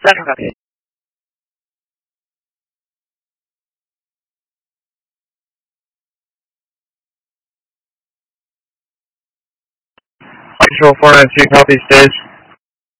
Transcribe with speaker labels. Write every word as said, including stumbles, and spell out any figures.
Speaker 1: Center, copy. Control four nine two, copy, stage.